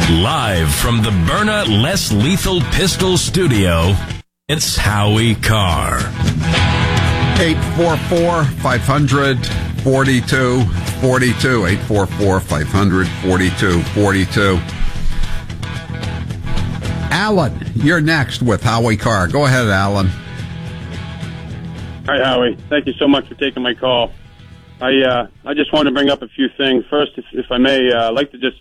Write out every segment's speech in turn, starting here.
Live from the Byrna Less Lethal Pistol Studio, it's Howie Carr. 844-500-4242. 844-500-4242. Alan, you're next with Howie Carr. Go ahead, Alan. Hi, Howie. Thank you so much for taking my call. I just want to bring up a few things. First, if I may, I'd like to just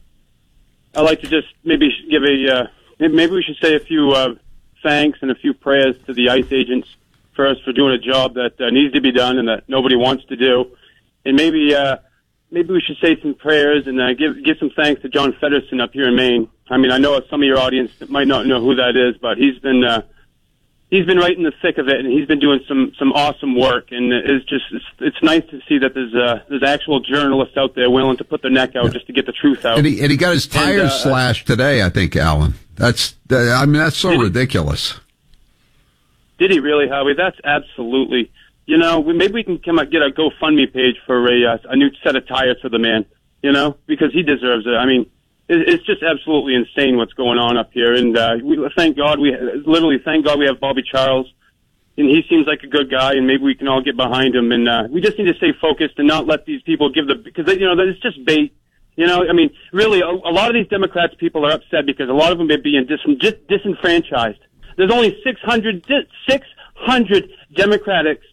maybe give maybe we should say a few thanks and a few prayers to the ICE agents first for doing a job that needs to be done and that nobody wants to do, and maybe we should say some prayers and give some thanks to John Feddersen up here in Maine. I mean, I know some of your audience might not know who that is, but he's been right in the thick of it, and he's been doing some awesome work. And it's nice to see that there's actual journalists out there willing to put their neck out just to get the truth out. And he got his tires slashed today, I think, Alan. That's so ridiculous. Did he really, Howie? That's absolutely. You know, maybe we can get a GoFundMe page for a new set of tires for the man. You know, because he deserves it. I mean, it's just absolutely insane what's going on up here, and thank God we have Bobby Charles, and he seems like a good guy, and maybe we can all get behind him, and we just need to stay focused and not let these people because it's just bait. You know, I mean, really, a lot of these Democrats people are upset because a lot of them are being disenfranchised. There's only 600 Democrats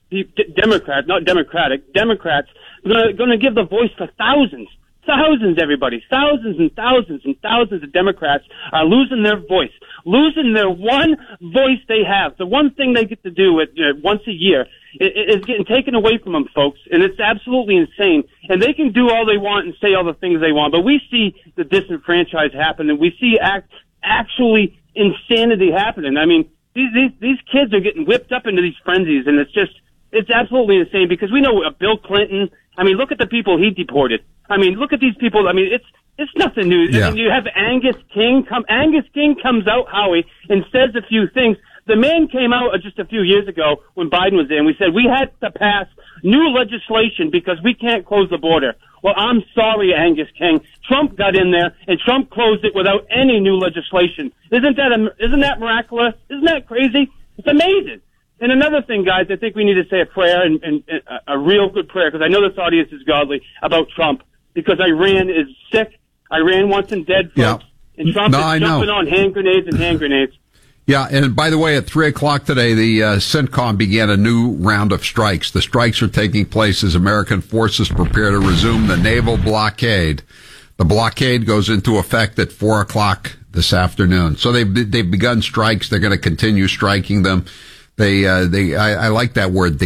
going to give the voice to thousands, everybody. Thousands and thousands and thousands of Democrats are losing their voice, losing their one voice they have. The one thing they get to do once a year is getting taken away from them, folks, and it's absolutely insane. And they can do all they want and say all the things they want, but we see the disenfranchised happen, and we see actually insanity happening. I mean, these kids are getting whipped up into these frenzies, and it's absolutely insane because we know Bill Clinton. I mean, look at the people he deported. I mean, look at these people. I mean, it's nothing new. Yeah. I mean, you have Angus King. Angus King comes out, Howie, and says a few things. The man came out just a few years ago when Biden was in. We said we had to pass new legislation because we can't close the border. Well, I'm sorry, Angus King. Trump got in there, and Trump closed it without any new legislation. Isn't that miraculous? Isn't that crazy? It's amazing. And another thing, guys, I think we need to say a prayer, and a real good prayer, because I know this audience is godly, about Trump, because Iran is sick. Iran wants him dead, folks. Yeah. And Trump is jumping on hand grenades. Yeah, and by the way, at 3 o'clock today, the CENTCOM began a new round of strikes. The strikes are taking place as American forces prepare to resume the naval blockade. The blockade goes into effect at 4 o'clock this afternoon. So they've begun strikes. They're going to continue striking them. I like that word,